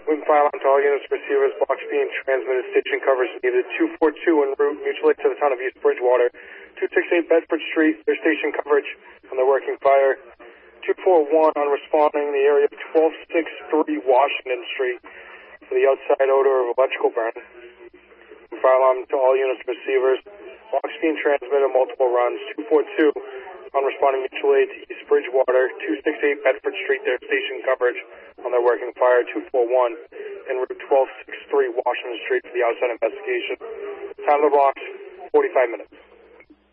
Wind fire alarm to all units, receivers, box being transmitted, station coverage needed. 242 en route, mutual aid to the town of East Bridgewater. 268 Bedford Street, their station coverage on their working fire. 241 on responding in the area of 1263 Washington Street for the outside odor of electrical burn. Wind fire alarm to all units, receivers, box being transmitted, multiple runs. 242 on responding mutual aid to East Bridgewater. 268 Bedford Street, their station coverage on their working fire. 241 en route 1263 Washington Street for the outside investigation. Time of the Bronx, 45 minutes.